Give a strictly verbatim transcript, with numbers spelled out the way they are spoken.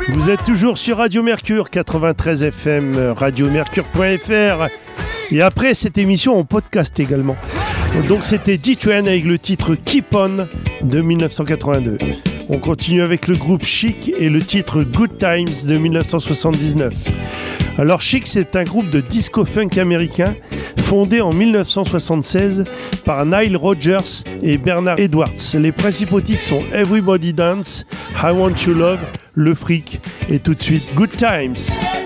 Vous êtes toujours sur Radio Mercure quatre-vingt-treize F M, radio mercure point f r. Et après cette émission, on podcast également. Donc c'était D-Train avec le titre Keep On de dix-neuf cent quatre-vingt-deux. On continue avec le groupe Chic et le titre Good Times de dix-neuf cent soixante-dix-neuf. Alors Chic, c'est un groupe de disco-funk américain fondé en dix-neuf cent soixante-seize par Nile Rodgers et Bernard Edwards. Les principaux titres sont Everybody Dance, I Want Your Love, Le Freak et tout de suite Good Times.